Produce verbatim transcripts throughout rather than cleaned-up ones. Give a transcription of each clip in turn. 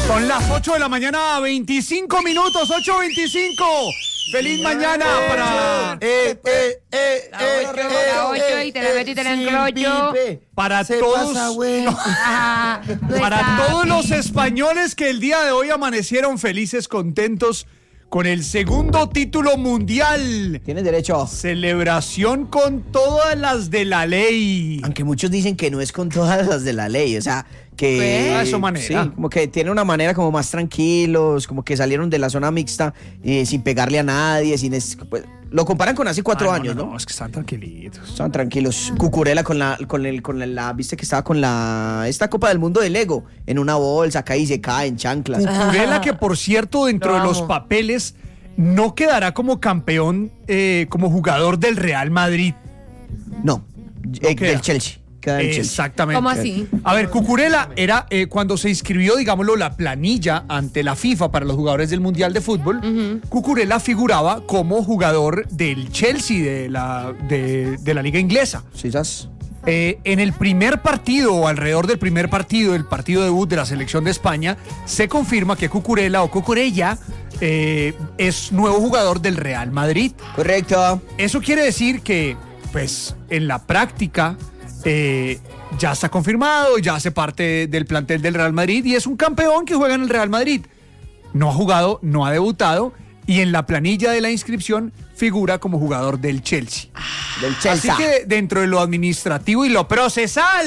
Son las ocho de la mañana, veinticinco minutos, ocho veinticinco. ¡Feliz mañana para... Eh, eh, eh, La ocho, la ocho, y te la meto y te la enrollo. Para Se todos, pasa, güey. Ajá, tú para estás, todos los sí. españoles que el día de hoy amanecieron felices, contentos con el segundo título mundial. Tienes derecho. Celebración con todas las de la ley. Aunque muchos dicen que no es con todas las de la ley, o sea, que... ¿Pues? Ah, eso manera. Sí, como que tiene una manera como más tranquilos, como que salieron de la zona mixta eh, sin pegarle a nadie, sin... Es, pues, lo comparan con hace cuatro Ah, años, ¿no? No, es que están tranquilitos. Estaban tranquilos. Cucurella con la, con el, con la, la- viste que estaba con la, esta Copa del Mundo de Lego, en una bolsa, cae y se cae en chanclas. Cucurella, que por cierto, dentro Lo de los amo. papeles, no quedará como campeón, eh, como jugador del Real Madrid. No, eh, queda. del Chelsea. Queda del Chelsea. Exactamente. ¿Cómo así? A ver, Cucurella era eh, cuando se inscribió, digámoslo, la planilla ante la FIFA para los jugadores del Mundial de Fútbol. Cucurella figuraba como jugador del Chelsea, de la, de, de la liga inglesa. ¿Sí, sabes? Eh, en el primer partido, o alrededor del primer partido, el partido debut de la selección de España, se confirma que Cucurella o Cucurella eh, es nuevo jugador del Real Madrid. Correcto. Eso quiere decir que, pues, en la práctica eh, ya está confirmado, ya hace parte del plantel del Real Madrid y es un campeón que juega en el Real Madrid. No ha jugado, no ha debutado y en la planilla de la inscripción figura como jugador del Chelsea. Del Así Chelsea. que dentro de lo administrativo y lo procesal,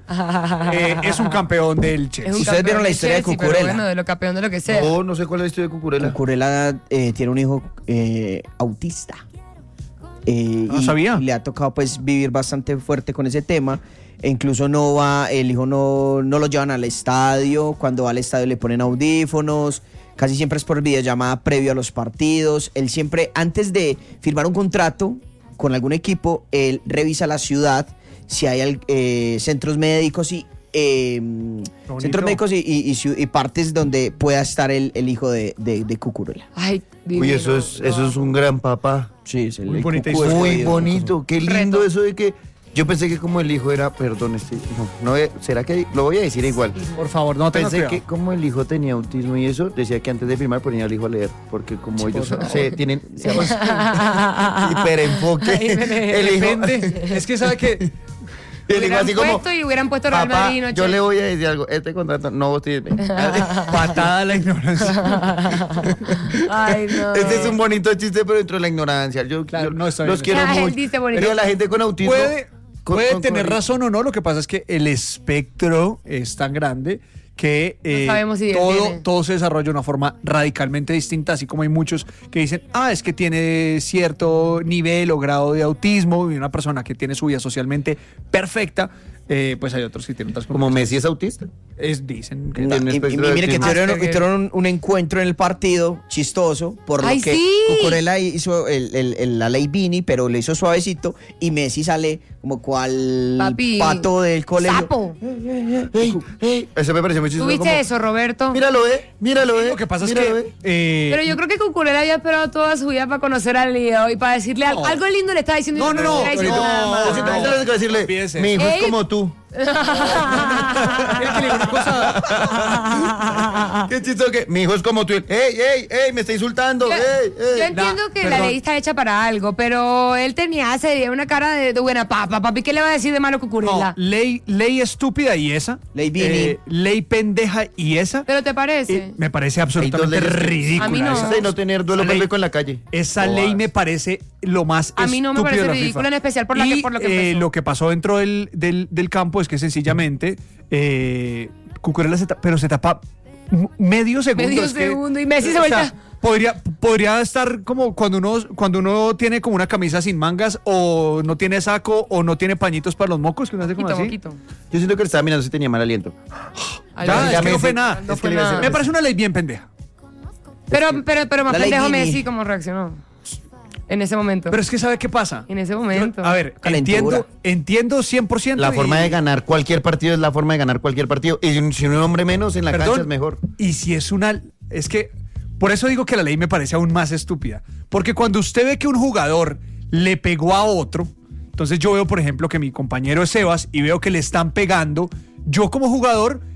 eh, es un campeón del Es Chelsea. un Ustedes vieron campeón la de historia de Chelsea, pero Cucurella. Bueno, de lo campeón de lo que sea. No, no sé cuál es la historia de Cucurella. Cucurella eh, tiene un hijo eh, autista. Eh, No y, sabía. y le ha tocado pues vivir bastante fuerte con ese tema. E incluso no va, el hijo no, no lo llevan al estadio. Cuando va al estadio le ponen audífonos. Casi siempre es por videollamada previo a los partidos. Él siempre, antes de firmar un contrato con algún equipo, él revisa la ciudad, si hay al- eh, centros médicos y eh, Bonito. centros médicos y, y- y ciu- y partes donde pueda estar el, el hijo de, de, de Cucurella. Ay, divino. Uy, eso es, eso es un gran papá. Sí, es el, Muy el bonita cucú historia. Muy escogido. bonito, qué lindo Reto. eso de que... Yo pensé que como el hijo era, perdón, este, no, no, ¿será que lo voy a decir igual? Por favor, no tenga Pensé cuidado. que como el hijo tenía autismo y eso, decía que antes de firmar ponía al hijo a leer, porque como ellos se tienen se llama hiperenfoque, el hijo, Depende. Es que sabe que el hijo Hubieran así como, puesto y hubieran puesto Real papá, Madrid, no yo le Chelsea. voy a decir algo, este contrato no vos tienes. patada a la ignorancia. Ay, no. Este es un bonito chiste, pero dentro de la ignorancia. Yo, Claro, yo no, está los bien. quiero Ah, él mucho. dice bonito. Pero la gente con autismo Puede, con- puede con- tener con- razón o no, lo que pasa es que el espectro es tan grande que eh, sabemos si él todo, tiene. todo se desarrolla de una forma radicalmente distinta, así como hay muchos que dicen, ah, es que tiene cierto nivel o grado de autismo y una persona que tiene su vida socialmente perfecta, eh, pues hay otros que tienen otras Como Messi es autista. es, dicen que No, Y, y- y espectro de mire que autismo. tuvieron, Asperger. tuvieron un, un encuentro en el partido chistoso, por lo ¡Ay, que sí! Cucurella hizo el- el- el- la ley Vini, pero le hizo suavecito, y Messi sale como cual Papi, pato del colegio. Sapo. Ey, ey, eso me pareció muy chistoso. ¿Tuviste como, eso, Roberto? Míralo, eh, míralo, eh. lo que pasa es míralo, que eh. eh, Pero yo creo que Cucurella había esperado toda su vida para conocer al Leo y para decirle algo, No. algo lindo le estaba diciendo. y No, no, no, le estaba diciendo no, nada más. Yo siento que tengo que decirle, Olvídese. mi hijo es Ey. como tú. mira que le digo una cosa. Qué chistoso que mi hijo es como tú. Ey, ey, ey, me está insultando. Yo, Ey, yo ey. entiendo Nah, que la perdón. ley está hecha para algo, pero él tenía hace una cara de, de buena papa. Papi, ¿qué le va a decir de malo No, Cucurella? ley, ley estúpida y esa. Ley Vini. Eh, ley pendeja y esa. ¿Pero te parece? Eh, me parece absolutamente Hay dos leyes que- ridícula. A mí no. esa. De no tener duelo Esa ley- público en la calle. Esa ley me parece lo más A mí no me estúpido parece de la ridícula, FIFA. en especial por la Y, que- por lo que eh, empezó. lo que pasó dentro del, del, del campo es que sencillamente eh, Cucurella se tapa, pero se tapa m- medio segundo. Medio es que- segundo y Messi se o sea, vuelta. podría, podría estar como cuando uno, cuando uno tiene como una camisa sin mangas o no tiene saco o no tiene pañitos para los mocos, que uno hace como Moquito, así. moquito. Yo siento que él estaba mirando si tenía mal aliento. Ay, Ya, no, es ya que me no fue sé- nada. no es fue que le nada. ves- Me parece una ley bien pendeja. Pero, pero, pero más La ley pendejo Vini. Messi como reaccionó. En ese momento. Pero es que ¿sabe qué pasa? En ese momento. Yo- a ver, Calentura. entiendo, entiendo cien por ciento. La y- forma de ganar cualquier partido es la forma de ganar cualquier partido. Y si un hombre menos en la Perdón, cancha es mejor. Y si es una... Es que... Por eso digo que la ley me parece aún más estúpida. Porque cuando usted ve que un jugador le pegó a otro, entonces yo veo, por ejemplo, que mi compañero es Sebas y veo que le están pegando, yo como jugador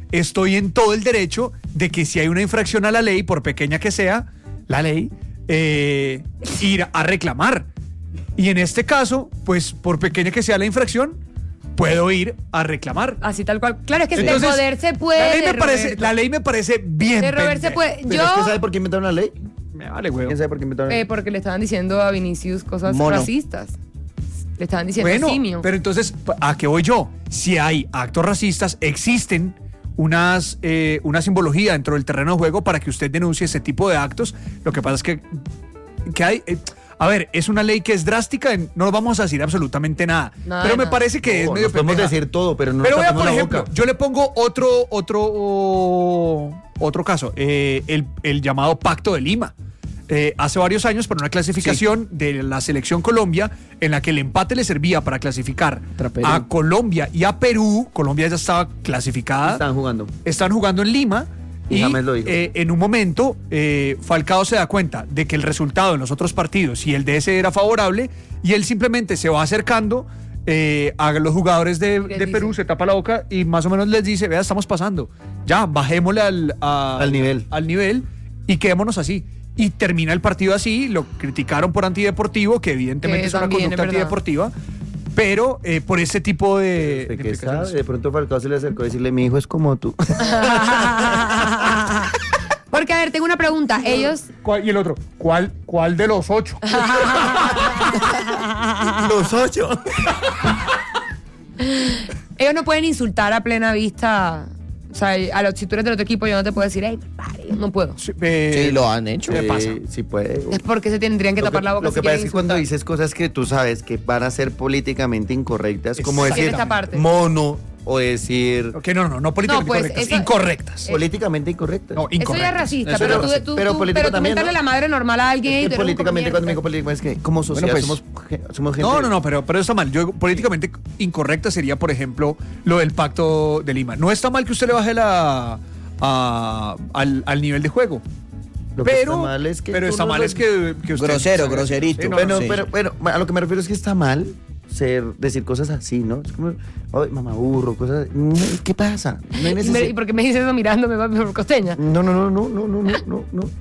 estoy en todo el derecho de que si hay una infracción a la ley, por pequeña que sea, la ley, eh, ir a reclamar. Y en este caso, pues por pequeña que sea la infracción, puedo ir a reclamar. Así tal cual. Claro, es que Entonces, de poder se puede. La ley me, parece, Roberto. la ley me parece bien. De Robert se pendeja. puede. Pero Yo, es que ¿sabe por qué inventaron la ley? Me vale, huevo. ¿Quién sabe por qué inventaron la ley? eh, porque le estaban diciendo a Vinicius cosas Mono. racistas. Le estaban diciendo Bueno, simio. pero entonces, ¿a qué voy yo? Si hay actos racistas, existen unas, eh, una simbología dentro del terreno de juego para que usted denuncie ese tipo de actos. Lo que pasa es que, que hay... eh, a ver, es una ley que es drástica, no nos vamos a decir absolutamente nada. Nada, pero me nada. parece que es No, medio nos podemos pendeja. decir todo, pero no Pero nos vea, tapemos por la ejemplo, boca. yo le pongo otro, otro, otro caso, eh, el, el llamado Pacto de Lima. Eh, hace varios años, por una clasificación de la selección Colombia, en la que el empate le servía para clasificar Contra Perú. a Colombia y a Perú. Colombia ya estaba clasificada. Están jugando. Están jugando en Lima. Y Y James lo dijo. eh, en un momento, eh, Falcao se da cuenta de que el resultado en los otros partidos y el de ese era favorable, y él simplemente se va acercando eh, a los jugadores de, Les de Perú, dice. se tapa la boca y más o menos les dice: vea, estamos pasando. Ya, bajémosle al, a- Al nivel. al nivel y quedémonos así. Y termina el partido así. Lo criticaron por antideportivo, que evidentemente Que es una también, conducta es verdad. antideportiva, pero eh, por ese tipo de, de ¿De qué implicaciones. sabe? De pronto Falcao se le acercó a decirle, mi hijo es como tú. Porque, a ver, tengo una pregunta. Ellos. ¿Cuál- y el otro, ¿cuál, cuál de los ocho? Los ocho. Ellos no pueden insultar a plena vista. O sea, a los, si tú eres del otro equipo, yo no te puedo decir, hey, pare, no puedo. Sí, eh, Sí, lo han hecho. ¿Qué pasa? Sí puede. Es porque se tendrían que Lo tapar la boca. Lo si que pasa es quieren que cuando insultar. dices cosas que tú sabes que van a ser políticamente incorrectas, como Exacto. decir Esta parte. mono o decir Ok, no, no, no políticamente No, pues, correctas, eso- incorrectas. políticamente incorrectas. No, Eso ya es incorrectas. racista, Eso pero, es tú, racista. tú, Pero tú- político pero tú también, mentarle ¿no? la madre normal a alguien Es y que tú eres un políticamente, cuando digo comediante. políticamente, es que como sociedad pues- somos, ge- somos gente... No, no, no, pero, pero está mal. Yo políticamente incorrecta sería, por ejemplo, lo del Pacto de Lima. No está mal que usted le baje la a- al, al nivel de juego. Lo que pero está mal es que pero tú está no mal lo- es que, que usted Grosero, Sí, groserito. no, Bueno, Sí. pero, bueno, a lo que me refiero es que está mal ser, decir cosas así, ¿no? Es como, ay, mamá burro, cosas así. ¿Qué pasa? No hay ¿Y, me- necesidad. ¿Y por qué me dices eso mirándome papi, por costeña? No, no, no, no, no, no, no, no, no.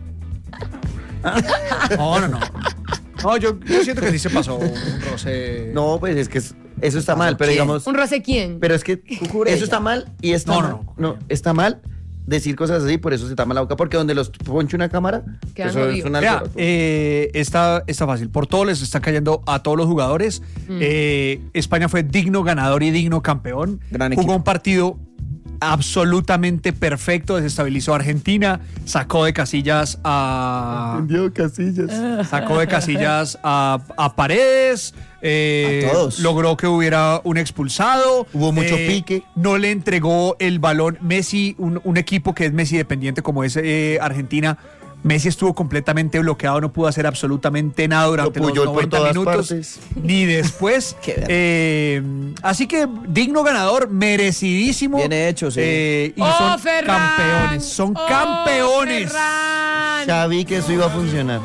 No, no, no. No, yo, yo siento que sí se pasó un roce. No, pues es que es- eso está mal, pero ¿Quién? digamos, ¿Un roce quién? pero es que eso está mal y está No, no, mal. no. No, está mal decir cosas así, por eso se tapa la boca, porque donde los ponche una cámara, Quedan eso es jodidos. una Vea, alboroto. eh, está, está fácil. Por todo les está cayendo a todos los jugadores. Eh, España fue digno ganador y digno campeón. Gran Jugó equipo. un partido absolutamente perfecto, desestabilizó a Argentina, sacó de casillas a Entendió Casillas. sacó de casillas a, a Paredes, eh, A todos. logró que hubiera un expulsado. Hubo mucho eh, pique. No le entregó el balón Messi, un, un equipo que es Messi dependiente como es eh, Argentina. Messi estuvo completamente bloqueado, no pudo hacer absolutamente nada durante los Puyol por noventa todas minutos, partes. ni después. Qué verga. Eh, así que digno ganador, merecidísimo. Bien hecho, sí. Eh, y ¡Oh, son Ferran! campeones, son ¡Oh, campeones. Ferran! Ya vi que eso iba a funcionar.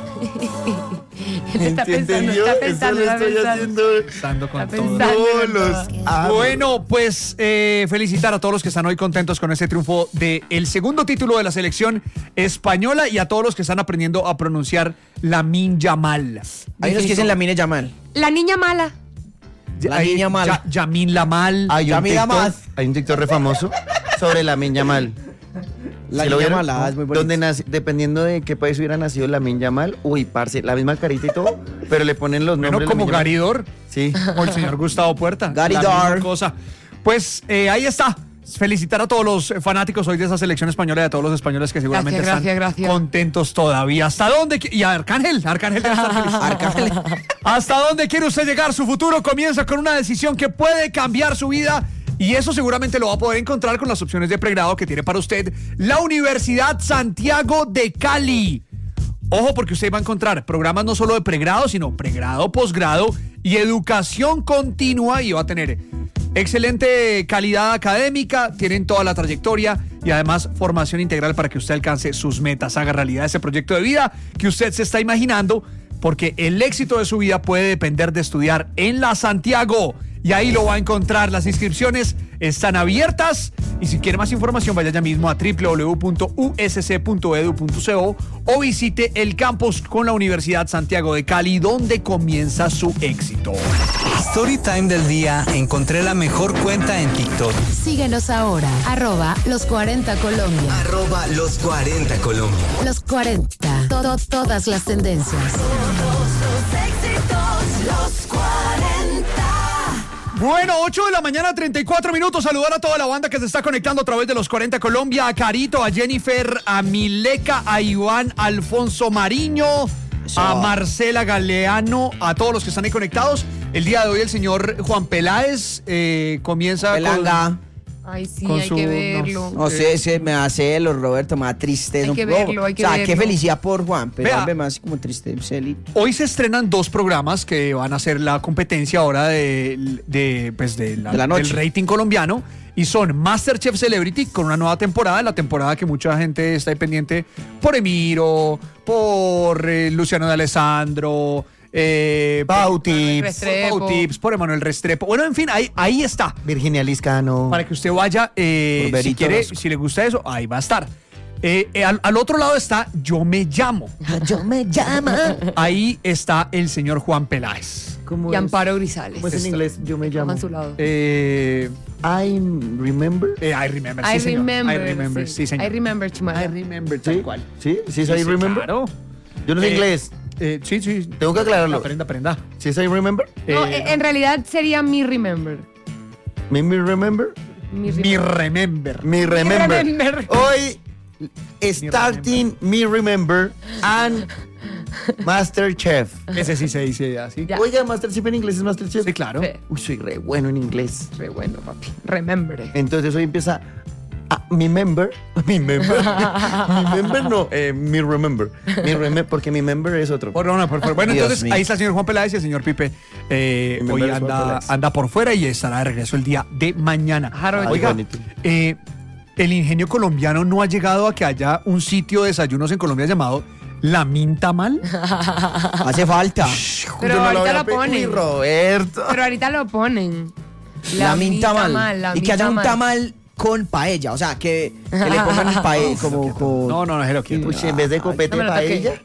Está pensando, ¿Entendió? está pensando, Eso lo está estoy pensando. haciendo. Estando con Está todo. pensando. No en los todo. amo. Bueno, pues eh, felicitar a todos los que están hoy contentos con este triunfo del segundo título de la selección española y a todos los que están aprendiendo a pronunciar Lamine Yamal. Hay unos que dicen la mine Yamal. La niña mala. La Ahí, niña mala. Ya- Yamin Lamal. Hay un, Yamil TikTok, Amad. hay un TikTok re famoso sobre la Yamal. La ¿Sí lo niña vieron? mala, es muy bonito. Donde nace- dependiendo de qué país hubiera nacido Lamine Yamal, uy, parce, la misma carita y todo, pero le ponen los Bueno, nombres. como Lamine Yamal. Garidor Sí. o el señor Gustavo Puerta. Gary La misma Dar. cosa. Pues eh, ahí está. Felicitar a todos los fanáticos hoy de esa selección española y a todos los españoles que seguramente Gracias, están gracias, gracias. contentos todavía. ¿Hasta dónde? qui- Y a Arcángel, Arcángel debe estar feliz. Arcángel. ¿Hasta dónde quiere usted llegar? Su futuro comienza con una decisión que puede cambiar su vida y eso seguramente lo va a poder encontrar con las opciones de pregrado que tiene para usted la Universidad Santiago de Cali. Ojo, porque usted va a encontrar programas no solo de pregrado, sino pregrado, posgrado y educación continua y va a tener excelente calidad académica, tienen toda la trayectoria y además formación integral para que usted alcance sus metas, haga realidad ese proyecto de vida que usted se está imaginando. porque el éxito de su vida puede depender de estudiar en la Santiago. Y ahí lo va a encontrar. Las inscripciones están abiertas. Y si quiere más información, vaya ya mismo a doble u doble u doble u punto u s c punto e d u punto co o visite el campus con la Universidad Santiago de Cali, donde comienza su éxito. Storytime del día. Encontré la mejor cuenta en TikTok. Síguenos ahora. Arroba los cuarenta Colombia. Arroba los cuarenta Colombia. Los cuarenta. Todo, todas las tendencias. Todos los éxitos, los cuarenta. Bueno, ocho de la mañana, treinta y cuatro minutos. Saludar a toda la banda que se está conectando a través de los cuarenta Colombia. A Carito, a Jennifer, a Mileca, a Iván, a Alfonso Mariño, Eso. a Marcela Galeano, a todos los que están ahí conectados. El día de hoy el señor Juan Peláez eh, comienza Pelanga. con... Ay, sí, Con hay su- que verlo. No sé, ese me da celos, Roberto, me da tristeza. Hay que un poco. verlo, hay que O sea, qué verlo. felicidad por Juan, pero Vea. a mí me hace como triste, Celi. Hoy se estrenan dos programas que van a ser la competencia ahora de, de, pues de la- De la noche. del rating colombiano. Y son MasterChef Celebrity con una nueva temporada, la temporada que mucha gente está ahí pendiente por Emiro, por eh, Luciano de Alessandro, eh, Pau por- Tips, Restrepo. Pau Tips, por Emanuel Restrepo. Bueno, en fin, ahí, ahí está. Virginia Liscano. Para que usted vaya, eh, Por si Berito quiere, Orozco. si le gusta eso, ahí va a estar. Eh, eh, al, al otro lado está Yo Me Llamo. Yo me llama. Ahí está el señor Juan Peláez. ¿Cómo Y es? Amparo Grisales. ¿Cómo es en inglés? Yo me llamo. A su lado. Eh, I remember. eh, I remember, I sí, señor. remember. I remember, sí, señor. I remember, Chimara. I remember, tal ¿Sí? cual. ¿Sí? ¿Sí es I Sí, remember? Claro. Yo no sé Eh, inglés. Eh, sí, sí. Tengo que aclararlo. Aprenda, aprenda. ¿Sí es I remember? No, Eh, eh, en realidad sería mi remember. ¿Me, me remember? Mi Mi remember. remember. Me remember. remember. Hoy, starting Me remember and Masterchef. Ese sí se dice así. Ya. Oiga, Masterchef en inglés es Masterchef. Sí, claro. Sí. Uy, soy re bueno en inglés. Re bueno, papi. Remember. Entonces hoy empieza ah, mi member, mi member, mi member no, eh, mi remember, mi remember, porque mi member es otro. Por, no, por favor. Bueno, Dios entonces mío. ahí está el señor Juan Peláez y el señor Pipe. Eh, Mi hoy member es Juan anda, Peláez. anda por fuera y estará de regreso el día de mañana. Harold. Oiga, bonito. eh, el ingenio colombiano no ha llegado a que haya un sitio de desayunos en Colombia llamado La Minta Mal. Hace falta. Pero Yo no ahorita había lo pe- ponen. Uy, Roberto. Pero ahorita lo ponen. La, minta mal. la y que haya un minta mal. tamal con paella. O sea, que, que le pongan paella como con. No, no, no, es lo que. Uy, en vez de copete no me lo paella,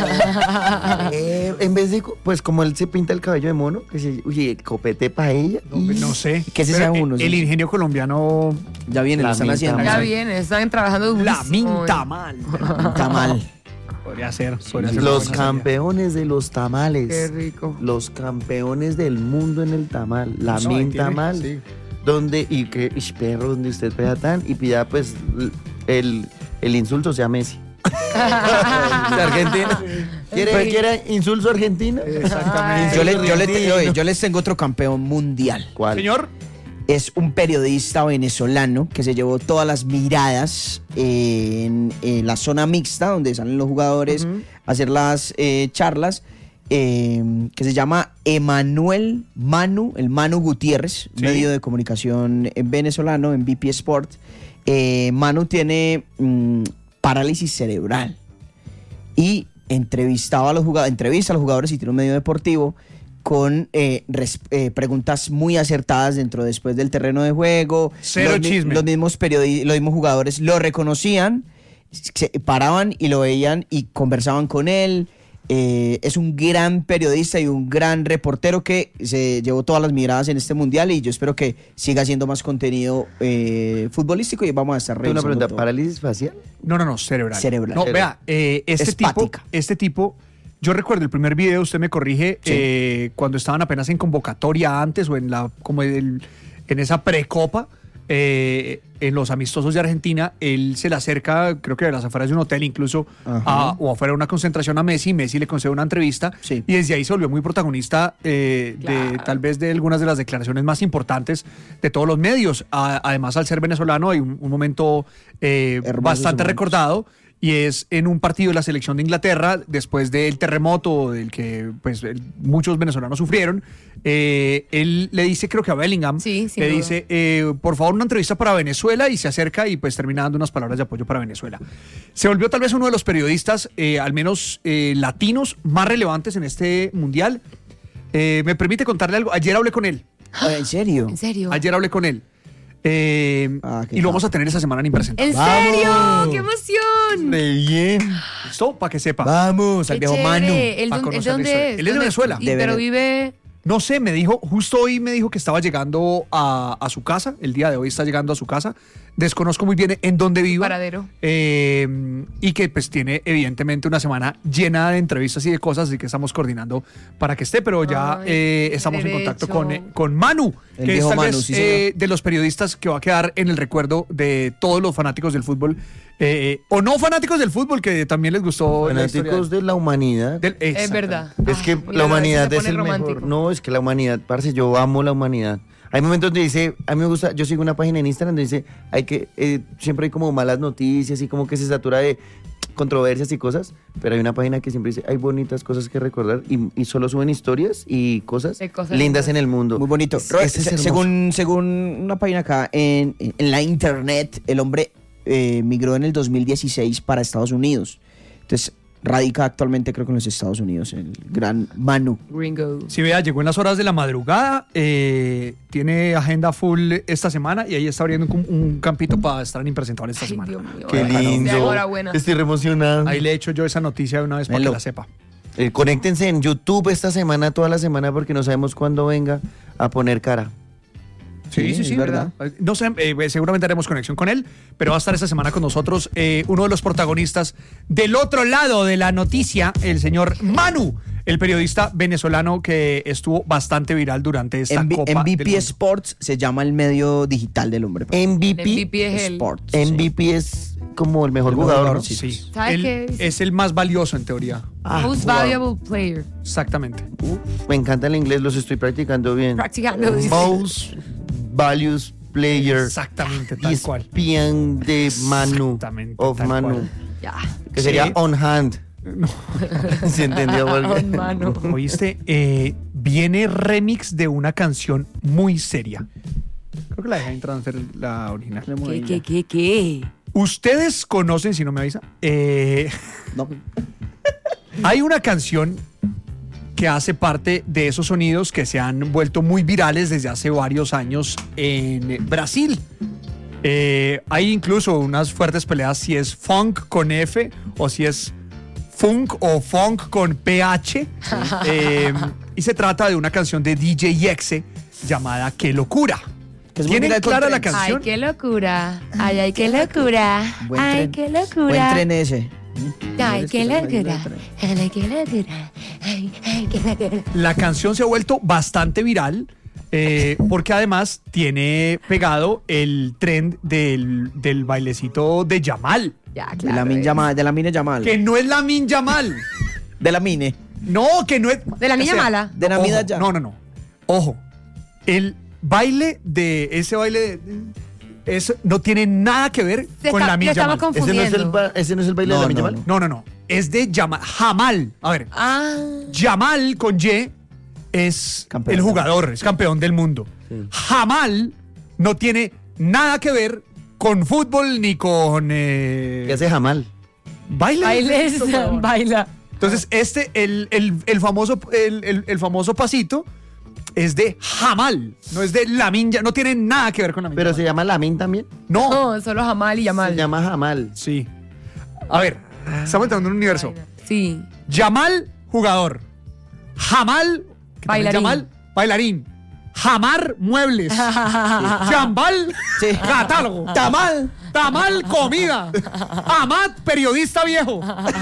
eh, en vez de, co- pues como él se pinta el cabello de mono, que se, uy, copete paella. No, no sé. Que ese Pero sea uno, El, sí. el ingenio colombiano. Ya viene, La lo están minta haciendo. Ya Sí. viene, están trabajando durísimo. La Minta hoy. Mal. Tamal. Podría ser. Podría ser Los una buena campeones de los tamales. Qué rico. Los campeones del mundo en el tamal. La No, ahí minta tiene, mal. sí. Donde, y que, ish, perro, donde usted pega tan, y pida pues el, el insulto sea Messi. ¿De Argentina? ¿Quiere, ¿Quiere insulto argentino? Exactamente. Yo, le- yo le- Argentino. oye, yo les tengo otro campeón mundial. ¿Cuál? Señor. Es un periodista venezolano que se llevó todas las miradas en, en la zona mixta, donde salen los jugadores a hacer las eh, charlas, eh, que se llama Emanuel Manu, el Manu Gutiérrez, Sí. medio de comunicación eh, venezolano en B P Sport. Eh, Manu tiene mm, parálisis cerebral y entrevistaba a los jugadores, entrevista a los jugadores y tiene un medio deportivo con eh, res- eh, preguntas muy acertadas dentro después del terreno de juego. Cero los, mi- chisme. Los mismos periodi- los mismos jugadores lo reconocían, se paraban y lo veían y conversaban con él. Eh, es un gran periodista y un gran reportero que se llevó todas las miradas en este mundial y yo espero que siga haciendo más contenido eh, futbolístico y vamos a estar Tengo una revisando pregunta, todo. ¿parálisis facial? No, no, no, cerebral. Cerebral. No, Cerebral. vea, eh, este tipo, Espática. este tipo, yo recuerdo el primer video, usted me corrige, Sí. eh, cuando estaban apenas en convocatoria antes o en la, como el, en esa precopa, eh, en los amistosos de Argentina, él se le acerca, creo que de las afueras de un hotel, incluso, Ajá. a- o afuera de una concentración a Messi. Messi le concede una entrevista Sí. y desde ahí se volvió muy protagonista eh, de Claro. tal vez de algunas de las declaraciones más importantes de todos los medios. A- además, al ser venezolano, hay un, un momento eh, Hermosos bastante momentos. recordado. y es en un partido de la selección de Inglaterra, después del terremoto del que pues, el- muchos venezolanos sufrieron. Eh, él le dice, creo que a Bellingham, Sí, sin le duda. dice, eh, por favor, una entrevista para Venezuela, y se acerca y pues termina dando unas palabras de apoyo para Venezuela. Se volvió tal vez uno de los periodistas, eh, al menos eh, latinos, más relevantes en este mundial. Eh, ¿Me permite contarle algo? Ayer hablé con él. Ah, ¿En serio? ¿En serio? Ayer hablé con él. Eh, Ah, qué y lo vamos capo. a tener esa semana en Impresentable. ¿En ¡Vamos! serio? ¡Qué emoción! Re bien. ¿Listo? Para que sepa. Vamos, al Qué viejo chévere. Manu. ¿Él, Pa' dónde- conocer la dónde historia. es? Él es de ¿Dónde- Venezuela. y- De pero Vene- vive... No sé, me dijo, justo hoy me dijo que estaba llegando a, a su casa, el día de hoy está llegando a su casa. Desconozco muy bien en dónde vive. Paradero. Eh, y que pues tiene evidentemente una semana llena de entrevistas y de cosas, así que estamos coordinando para que esté, pero ya Ay, eh, estamos en derecho. contacto con, eh, con Manu, El que es viejo tal Manu, vez sí, eh, señor. de los periodistas que va a quedar en el recuerdo de todos los fanáticos del fútbol, eh, o no fanáticos del fútbol, que también les gustó la historia Fanáticos de la humanidad. del- Es exactamente. verdad. Es que Ay, mira, la a humanidad veces es se el pone mejor. romántico. No, es que la humanidad, parce, yo amo la humanidad. Hay momentos donde dice, a mí me gusta, yo sigo una página en Instagram donde dice, hay que, eh, siempre hay como malas noticias y como que se satura de controversias y cosas, pero hay una página que siempre dice, hay bonitas cosas que recordar y, y solo suben historias y cosas, De cosas lindas lindas. en el mundo. Muy bonito. Es- Robert, ese es se- hermoso. según, según una página acá en, en la internet, el hombre eh, migró en el dos mil dieciséis para Estados Unidos. Entonces, radica actualmente creo que en los Estados Unidos, el gran Manu. Gringo. Sí, vea, llegó en las horas de la madrugada, eh, tiene agenda full esta semana y ahí está abriendo un, un campito para estar en Impresentable esta Ay, semana. Dios mío. Qué Bacano. lindo. Enhorabuena. Estoy re emocionado. Ahí le echo yo esa noticia de una vez para que Melo. la sepa. Eh, conéctense en YouTube esta semana, toda la semana, porque no sabemos cuándo venga a poner cara. Sí, Sí, sí, sí, es verdad. No sé, eh, seguramente haremos conexión con él, pero va a estar esta semana con nosotros eh, uno de los protagonistas del otro lado de la noticia, el señor Manu, el periodista venezolano que estuvo bastante viral durante esta En Copa M V del P Mundo. Sports se llama el medio digital del hombre. M V El P, M V P es el... Sports. M V P es como el mejor El mejor jugador. jugador, ¿no? sí. Sí, ¿Sabes él qué dice? es el más valioso en teoría. Ah, Most wow. valuable player. Exactamente. Uf, me encanta el inglés, los estoy practicando bien. Practicando. dice. Most values player. Exactamente, tal cual. E S P N de Manu. Exactamente, Of tal Manu. cual. Ya. Que sería Sí. on hand. ¿Se entendió? Porque- Oh, mano. Oíste, eh, viene remix de una canción muy seria. Creo que la dejé entrar a hacer la original. ¿Qué, qué, qué, qué? Ustedes conocen, si no me avisa, eh, No. hay una canción que hace parte de esos sonidos que se han vuelto muy virales desde hace varios años en eh, Brasil. Eh, hay incluso unas fuertes peleas si es funk con F o si es funk o funk con P H. Eh, y se trata de una canción de D J Yexe llamada Qué locura. Que es muy ¿Tienen viral con clara la trends. Ay, canción? qué locura. Ay, ay, qué locura. Buen Ay, tren. qué Buen locura. tren ese. Ay, Es qué que se me locura. dio el tren. Ay, qué locura. Ay, ay, qué locura. La canción se ha vuelto bastante viral eh, porque además tiene pegado el trend del, del bailecito de Yamal, Ya, De claro. la Min es. Yamal, de la Mine Yamal. que no es la Min Yamal. De la Mine. No, que no es. De la niña o sea, mala. De la ojo, Mina ya. No, no, no. Ojo. El baile de ese baile de, es, no tiene nada que ver Se con está- la Min le estamos Yamal. confundiendo. ¿Ese no, es el, ba- ese no es el baile No, de la no, Yamal? no. No, no, no. Es de Yamal. Jamal. A ver. Ah. Yamal con Y es Campeón. el jugador, es campeón del mundo. Jamal no tiene nada que ver con fútbol ni con eh, ¿Qué hace Jamal? baile. Bailes, baila. Entonces, este, el, el- el famoso, el, el- el famoso pasito es de Jamal, no es de Lamin, Ya- no tiene nada que ver con Lamin. Pero Yamal. se llama Lamin también. No, No, solo Jamal y Yamal. Se llama Jamal. sí. A ver, estamos entrando en un universo. Sí. Yamal, jugador. Jamal, que también Bailarín. Yamal, bailarín. Jamar, muebles. Chambal, Sí. catálogo. Tamal, tamal, comida. Amat, periodista viejo.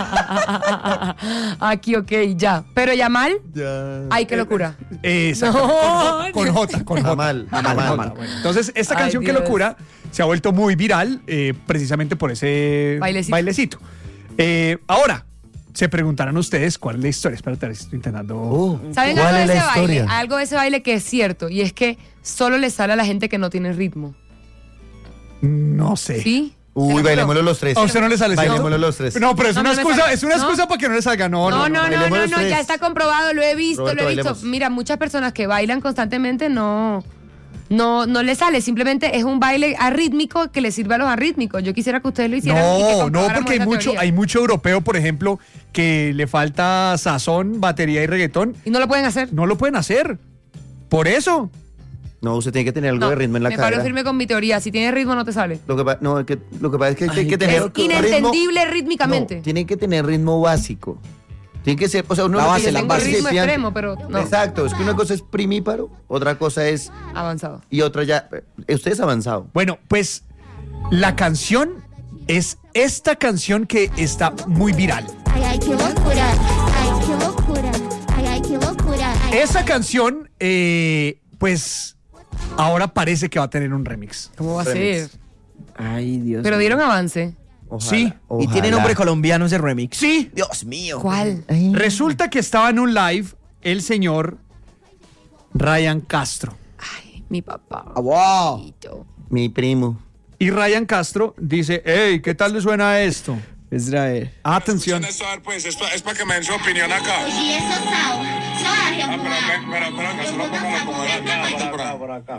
Aquí, ok, ya. Pero Yamal, Ya. ay, qué locura. Exacto. No. Con, con J, con J. Jamal. Jamal, Con Jamal. J. Bueno, entonces, esta Ay, canción, Qué Dios. locura, se ha vuelto muy viral eh, precisamente por ese Bailecito. bailecito. Eh, ahora, se preguntarán ustedes cuál es la historia. Espérate, estoy intentando. Oh, ¿Saben ¿cuál algo de es la ese baile? historia? Algo de ese baile que es cierto. Y es que solo le sale a la gente que no tiene ritmo. No sé. ¿Sí? Uy, bailémoslo los tres. A usted no le sale, ¿cierto? Bailémoslo los tres. No, pero es No, una no me excusa, sale. es una No. excusa para que no le salga. No, No, no, no, no, bailemos no, los no, tres. ya está comprobado, lo he visto, Roberto, lo he visto. bailemos. Mira, muchas personas que bailan constantemente no, no, no les sale, simplemente es un baile arrítmico que le sirve a los arrítmicos. Yo quisiera que ustedes lo hicieran. y que No, no, comprobáramos porque hay esa mucho, teoría. hay mucho europeo, por ejemplo, que le falta sazón, batería y reggaetón. Y no lo pueden hacer. No lo pueden hacer. Por eso. No, usted tiene que tener algo No, de ritmo en la me cadera. paro firme con mi teoría. Si tienes ritmo, no te sale. Lo que, pa- no, es que, lo que pasa es que hay que tener Es inentendible ritmo- rítmicamente. No, tiene que tener ritmo básico. Tiene que ser, o sea, uno La no base, tiene la Tengo base. ritmo principiante. extremo, pero no. Exacto, es que una cosa es primíparo, otra cosa es Avanzado. y otra ya. eh, Usted es avanzado. Bueno, pues la canción es esta canción que está muy viral. Ay, ay, qué locura. Ay, qué locura. Ay, ay, qué locura. Ay, Esa canción, eh, pues ahora parece que va a tener un remix. ¿Cómo va a Remix. ser? Ay, Dios Pero mío. dieron avance. Ojalá, Sí. Y tiene ojalá. nombre colombiano ese remix. Sí. Dios mío. ¿Cuál? Resulta que estaba en un live el señor Ryan Castro. Ay, mi papá. Ah, wow. Papito. Mi primo. Y Ryan Castro dice, hey, ¿qué tal le suena esto? Israel. Atención. Esto, a ver, pues, es para que me den su opinión acá. y eso sao. Suave, Ah, pero, ven, pero, pero, que solo póngalo como era. Mira, por acá, por acá.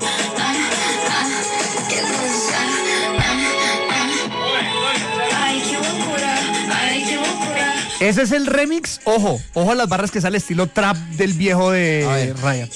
Ay, qué locura. Ay, qué locura. Ese es el remix. Ojo, ojo a las barras que sale estilo trap del viejo de Ryan.